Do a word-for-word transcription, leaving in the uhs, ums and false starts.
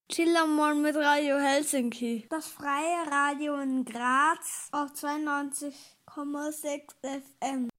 Chillermorgen mit Radio Helsinki. Das freie Radio in Graz auf zweiundneunzig Komma sechs F M.